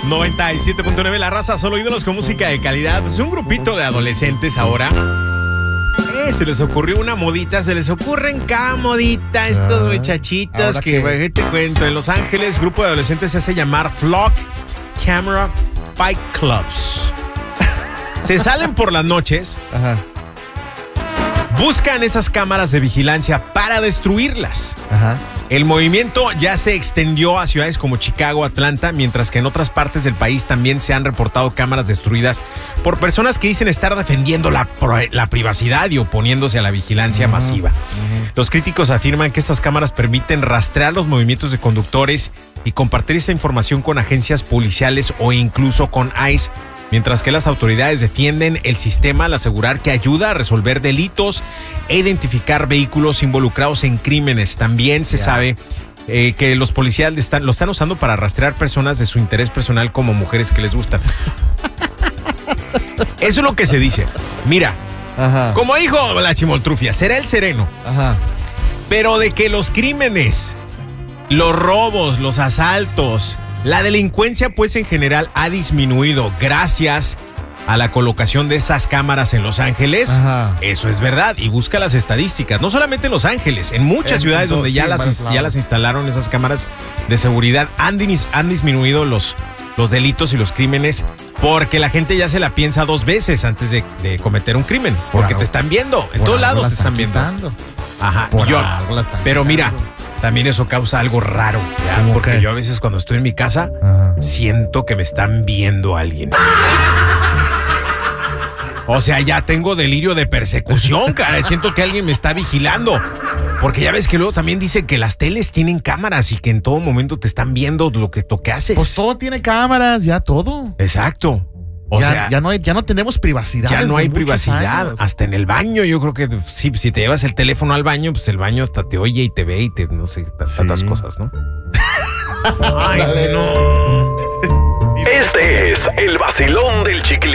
97.9 La Raza, solo ídolos con música de calidad. Pues un grupito de adolescentes ahora. Se les ocurrió una modita, se les ocurren cada modita estos muchachitos que te cuento. En Los Ángeles, grupo de adolescentes se hace llamar Flock Camera Fight Clubs. Se salen por las noches, buscan esas cámaras de vigilancia para destruirlas. El movimiento ya se extendió a ciudades como Chicago, Atlanta, mientras que en otras partes del país también se han reportado cámaras destruidas por personas que dicen estar defendiendo la privacidad y oponiéndose a la vigilancia masiva. Los críticos afirman que estas cámaras permiten rastrear los movimientos de conductores y compartir esta información con agencias policiales o incluso con ICE, mientras que las autoridades defienden el sistema al asegurar que ayuda a resolver delitos e identificar vehículos involucrados en crímenes. También se sabe que los policías lo están usando para rastrear personas de su interés personal como mujeres que les gustan. Eso es lo que se dice. Mira, como dijo la Chimoltrufia, será el sereno. Pero de que los crímenes, los robos, los asaltos, la delincuencia, pues en general ha disminuido gracias a la colocación de esas cámaras en Los Ángeles. Eso es verdad. Y busca las estadísticas. No solamente en Los Ángeles, en muchas ciudades donde ya las instalaron esas cámaras de seguridad, han disminuido los delitos y los crímenes, porque la gente ya se la piensa dos veces antes de cometer un crimen. Porque te están viendo. En todos lados te están viendo. Pero mira, también eso causa algo raro, ¿ya? Porque yo a veces cuando estoy en mi casa siento que me están viendo a alguien. O sea, ya tengo delirio de persecución, cara. Siento que alguien me está vigilando. Porque ya ves que luego también dicen que las teles tienen cámaras y que en todo momento te están viendo lo que haces. Pues todo tiene cámaras, ya todo. Exacto. O sea, ya no tenemos privacidad. Ya no hay privacidad. Hasta en el baño, yo creo que sí, si te llevas el teléfono al baño, pues el baño hasta te oye y te ve y te, no sé, tantas cosas, ¿no? Ay, no. Este es el vacilón del Chiquilín.